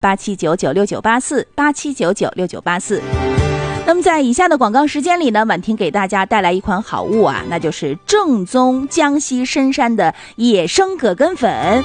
87996984，87996984。那么在以下的广告时间里呢，婉婷给大家带来一款好物啊，那就是正宗江西深山的野生葛根粉。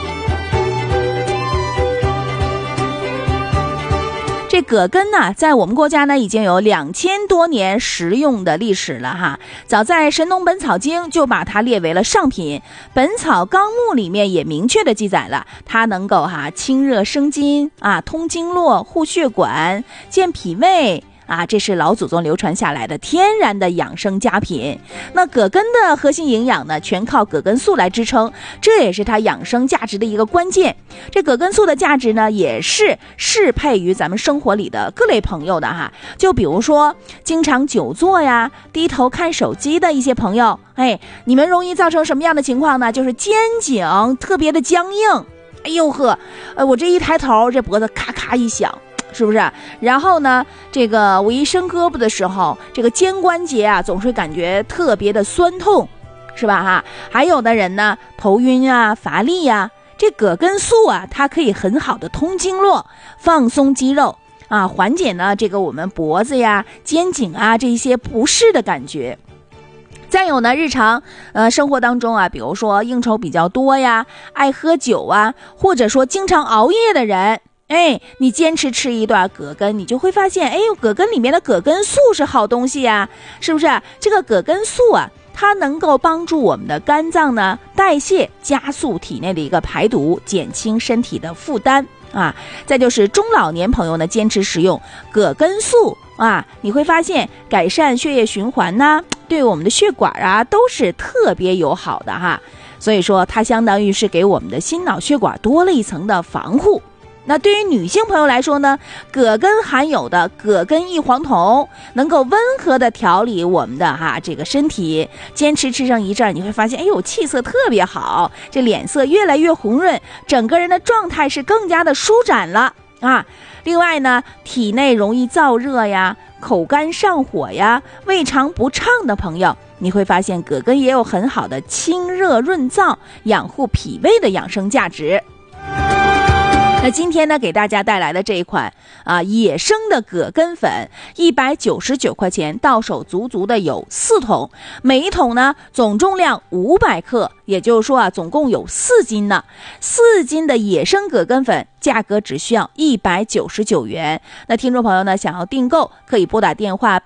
这葛根呢，在我们国家呢已经有2000多年食用的历史了哈。早在《神农本草经》就把它列为了上品，《本草纲目》里面也明确的记载了，它能够清热生津啊，通经络、护血管、健脾胃。这是老祖宗流传下来的天然的养生佳品。那葛根的核心营养呢，全靠葛根素来支撑，这也是它养生价值的一个关键。这葛根素的价值呢，也是适配于咱们生活里的各类朋友的哈。就比如说经常久坐呀、低头看手机的一些朋友，你们容易造成什么样的情况呢？就是肩颈特别的僵硬。哎呦呵，我这一抬头，这脖子咔咔一响。是不是？然后呢，这个我一伸胳膊的时候，这个肩关节总是感觉特别的酸痛，是吧哈？还有的人呢，头晕乏力这葛根素它可以很好的通经络、放松肌肉缓解呢这个我们脖子肩颈这一些不适的感觉。再有呢，日常生活当中比如说应酬比较多爱喝酒或者说经常熬夜的人。你坚持吃一段葛根，你就会发现，葛根里面的葛根素是好东西是不是？这个葛根素它能够帮助我们的肝脏呢代谢，加速体内的一个排毒，减轻身体的负担再就是中老年朋友呢，坚持使用葛根素你会发现改善血液循环对我们的血管都是特别友好的所以说它相当于是给我们的心脑血管多了一层的防护。那对于女性朋友来说呢，葛根含有的葛根异黄酮能够温和的调理我们的这个身体，坚持吃上一阵，你会发现气色特别好，这脸色越来越红润，整个人的状态是更加的舒展了另外呢，体内容易燥热口干上火胃肠不畅的朋友，你会发现葛根也有很好的清热润燥、养护脾胃的养生价值。那今天呢，给大家带来的这一款野生的葛根粉，199块钱，到手足足的有4桶，每一桶呢总重量500克，也就是说总共有4斤呢。4斤的野生葛根粉价格只需要199元。那听众朋友呢，想要订购可以拨打电话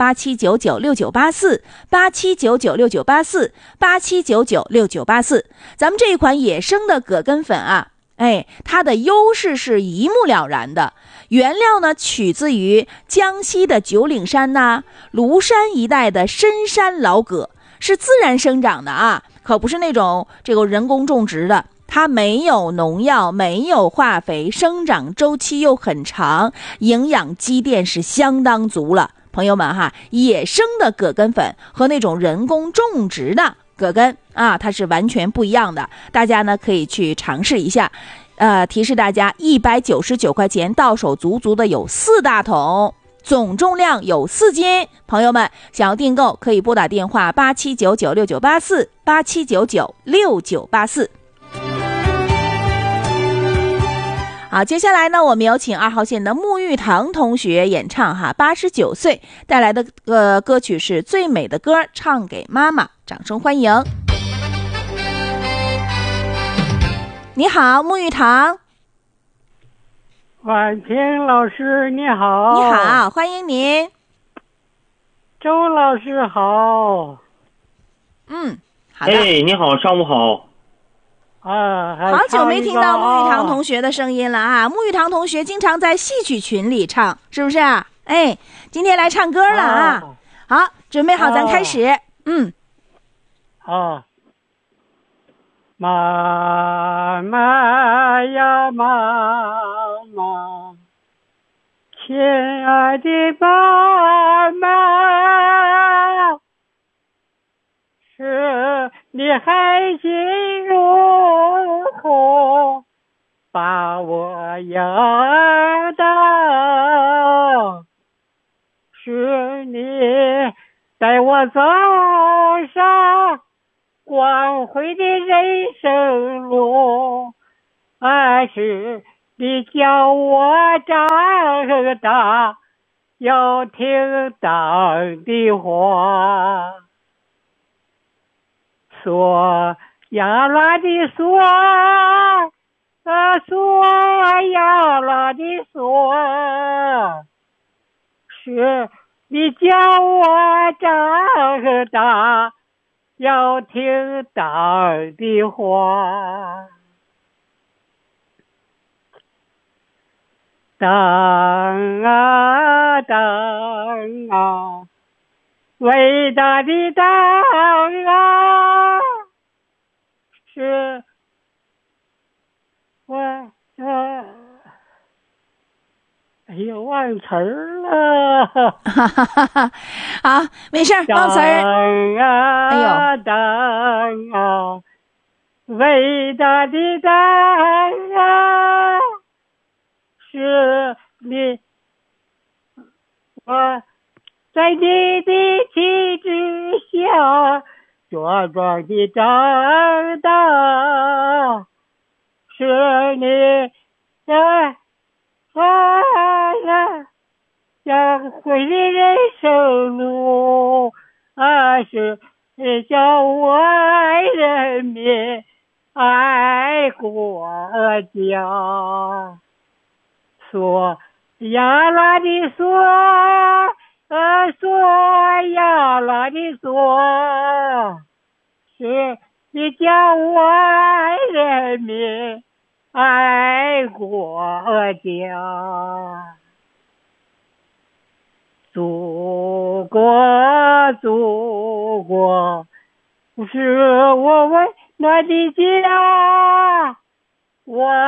87996984，87996984，87996984。咱们这一款野生的葛根粉它的优势是一目了然的。原料呢取自于江西的九岭山庐山一带的深山老葛，是自然生长的可不是那种这个人工种植的。它没有农药，没有化肥，生长周期又很长，营养积淀是相当足了。朋友们野生的葛根粉和那种人工种植的葛根它是完全不一样的，大家呢可以去尝试一下。提示大家199块钱，到手足足的有4大桶，总重量有4斤。朋友们想要订购可以拨打电话87996984，87996984。好，接下来呢，我们有请2号线的沐玉堂同学演唱89岁带来的歌曲是《最美的歌唱给妈妈》，掌声欢迎。你好，沐玉堂。 婉婷老师你好。 你好，欢迎您。 周老师好。 好的。 你好，上午好。 好久没听到沐玉堂同学的声音了沐玉堂同学经常在戏曲群里唱，是不是今天来唱歌了好，准备好咱开始。 妈妈呀妈妈，亲爱的妈妈，是你还记如何把我养大，是你带我走上光辉的人生路，是你叫我长大，要听党的话。嗦呀啦的嗦，嗦呀啦的嗦，是你叫我长大，要听党的话。党啊党啊，伟大的党啊，是我哎呦，忘词儿了。 哈哈哈哈，好，没事，忘词儿。 党啊党啊，伟大的党啊，是你我在你的旗帜下茁壮的长大，是你要回的人生路是叫我爱人民爱国家。嗦呀啦的嗦，嗦呀啦的嗦，是你叫我爱人民爱国家。祖国祖国，是我温暖的家。我